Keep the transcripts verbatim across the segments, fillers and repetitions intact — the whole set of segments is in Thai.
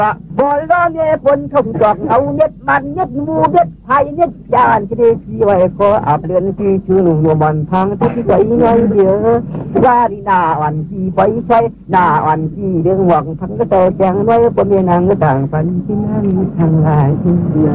บอลล้อเมียปนทงจอกเอาเน็ดมันเน็ดมูเน็ดไทยเน็ดยานที่ได้ที่ไว้ขออับเรือนที่ชื่อหนุ่มหัวมันพังที่ใจน้อยเดียวว่าดีหน้าอ่อนที่ไปใช้หน้าอ่อนที่เรื่องหวังพังก็โตแจงไว้ปนเมียนางก็ต่างฝันที่นั่นทางหลายที่เดียว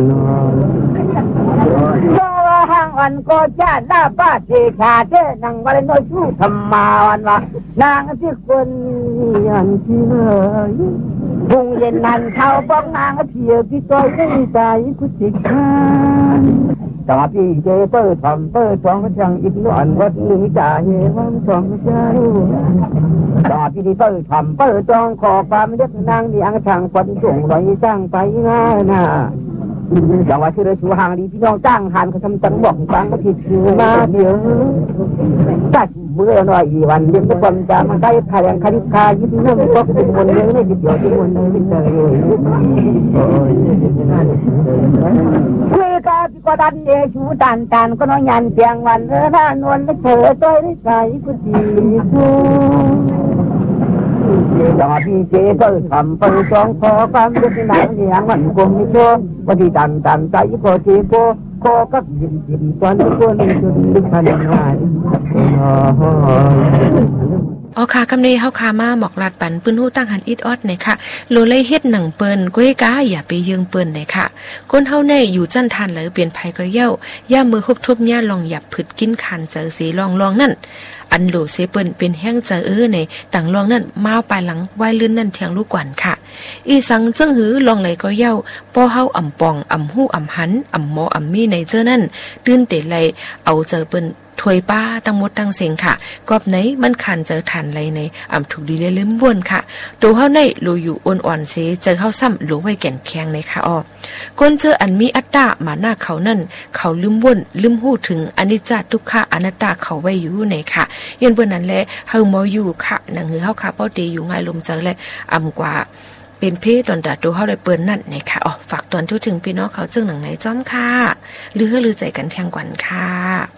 เพราะว่าห้างอ่อนก็จะหน้าป้าเทชาเจ้นางวันน้อยชู้ทำมาวันละนางที่คนยันที่เลยบุงเย็นนันเท้าบ้องนางเพียพี่ต้อยไม่ใจกุจิกานแต่ว่าพี่เจเปิดทำเปิดทองก็จังอีกหน่อยวัดหนึ่งจ่าเฮวันทองก็จะรู้แต่ว่าพี่เปิดทำเปิดทองขอความเล็กนางเลี้ยงทางคนส่งรอยจ้างไปง่ายนะอย่างว่าชื่อชูห่างดีพี่น้องจ้างหันเขาทำจังบอกฟังก็ผิดชื่อมาเดียวจัดเมื่อหน่อยวันเย็นก็ความจำมันได้พลังคณิคายิบน้ำก็เป็นมนเลี้ยงไม่ติดเดียวที่มนเลยไม่เจอคุยกันก็ดันเอชูดันดันก็น้องยันเตียงวันเออหน้านวลไม่เธอต้อยได้ใจก็ดีชูแต่ว่าพี่เจก็ทำไปสองขอความเล็กนางเลี้ยงมันคงไม่โชว์วันที่ดันดันใจก็เจโกโคก็ยิ้มยิ้มตอนที่คนจนลึกพันหายอ๋อค่ะคำนี้เฮาคามาหมอกลาดปันปืนฮู้ตั้งหันอิดออดเนี่ยค่ะโลเลยเฮ็ดหนังเปิ้นก้วยกาอย่าไปยืงเปิ้นเนี่ยค่ะคนเฮาแน่อยู่จันทันเลยเปลี่ยนภัยก็เย้าย่ามือฮบทบหญ้าลองหยับผึดกินคันเจอสีลองลองนั่นอันโหลเซเปิ้นเป็นแห้งเจอเออในต่างลองนั่นมาปลายหลังไว้ลื่นนั่นเทียงลูกกวนค่ะอีสังจึงหือลองไหลก็เย้าป้อเฮาอ่ำปองอ่ำหู้อ่ำหันอ่ำหมออ่ำมีในเจอนั่นตื่นเตะไหลเอาเจอเปิ้นถวยป้าตั้งหมดตั้งเสียงค่ะกอบไหนมันขันเจอทันไรในอ่ำถูกดีเลยลืมบ้วนค่ะดูเฮาในรูอยู่อ่อนอ่อนเสเจอเฮาซ้ำหลวงไว้แก่นแข็งในค่ะอ้อคนเจออันมีอัตตามาหน้าเขานั่นเขาลืมบ้วนลืมหู้ถึงอนิจจทุกขะอนัตตาเขาไว้อยู่ในค่ะยันเปิ้นนั้นแหละเฮาบ่อยู่ค่ะหนังหือเฮาค่ะเป้าดีอยู่ง่ายลมเจอและอ่ำกว่าเป็นเพศดอนดาดูเฮาได้เปิ้นนั่นในค่ะอ๋อฝากตอนทุกถึงพี่น้องเขาจึงหนังไหนจ้อมค่ะหรือหรือใจกันเที่ยงกวันค่ะ